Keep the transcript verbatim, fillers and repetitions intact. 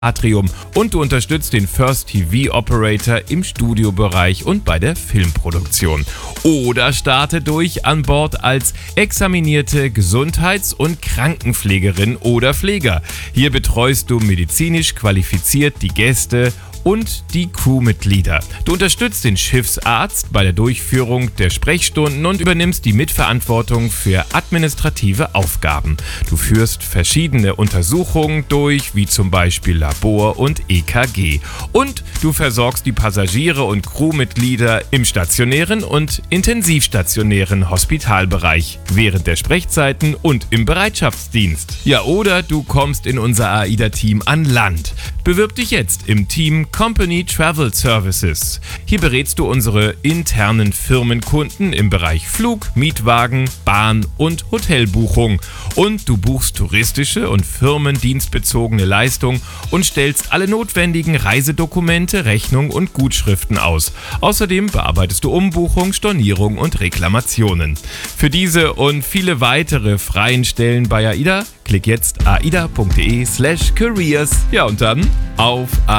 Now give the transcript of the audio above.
Atrium und du unterstützt den First T V Operator im Studiobereich und bei der Filmproduktion. Oder starte durch an Bord als examinierte Gesundheits- und Krankenpflegerin oder Pfleger. Hier betreust du medizinisch qualifiziert die Gäste und die Crewmitglieder. Du unterstützt den Schiffsarzt bei der Durchführung der Sprechstunden und übernimmst die Mitverantwortung für administrative Aufgaben. Du führst verschiedene Untersuchungen durch, wie zum Beispiel Labor und E K G. Und du versorgst die Passagiere und Crewmitglieder im stationären und intensivstationären Hospitalbereich, während der Sprechzeiten und im Bereitschaftsdienst. Ja, oder du kommst in unser AIDA-Team an Land. Bewirb dich jetzt im Team Company Travel Services. Hier berätst du unsere internen Firmenkunden im Bereich Flug, Mietwagen, Bahn und Hotelbuchung. Und du buchst touristische und firmendienstbezogene Leistungen und stellst alle notwendigen Reisedokumente, Rechnungen und Gutschriften aus. Außerdem bearbeitest du Umbuchung, Stornierung und Reklamationen. Für diese und viele weitere freien Stellen bei AIDA klick jetzt aida punkt de slash careers. Ja, und dann auf